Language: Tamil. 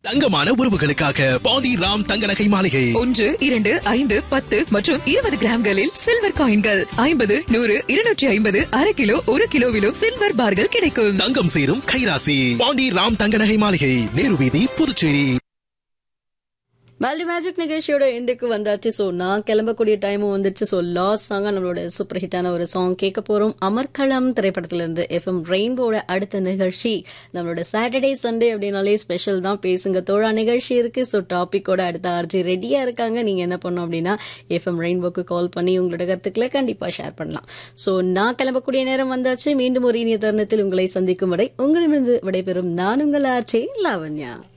தங்கமான உறவுகளுக்காக பாண்டி ராம் தங்க நகை மாளிகை 1, 2, 5, 10 மற்றும் 20 கிராம்களில் சில்வர் காயின்கள் 50, 100, 250, அரை கிலோ 1 கிலோவிலும் சில்வர் பார்கள் கிடைக்கும். தங்கம் சேரும் கைராசி பாண்டி ராம் தங்க நகை மாளிகை, நேரு வீதி, புதுச்சேரி. மெலடி மேஜிக் நிகழ்ச்சியோட எண்டுக்கு வந்தாச்சு. ஸோ நான் கிளம்பக்கூடிய டைமும் வந்துச்சு. ஸோ லாஸ்ட் சாங்கா நம்மளோட சூப்பர் ஹிட்டான ஒரு சாங் கேட்க போறோம். அமர்க்களம் திரைப்படத்திலிருந்து. எஃப்எம் ரெயின்போட அடுத்த நிகழ்ச்சி நம்மளோட சாட்டர்டே சண்டே அப்படின்னாலே ஸ்பெஷல் தான். பேசுங்க தோழா நிகழ்ச்சி இருக்கு. ஸோ டாபிக்கோட அடுத்த ஆர்ஜி ரெடியா இருக்காங்க. நீங்க என்ன பண்ணணும் அப்படின்னா எஃப்எம் ரெயின்போக்கு கால் பண்ணி உங்களோட கருத்துக்களை கண்டிப்பா ஷேர் பண்ணலாம். ஸோ நான் கிளம்பக்கூடிய நேரம் வந்தாச்சு. மீண்டும் ஒரு இனிய தருணத்தில் உங்களை சந்திக்கும் வரை உங்களிடமிருந்து விடைபெறும் நான் உங்கள் ஆர்ஜே லாவண்யா.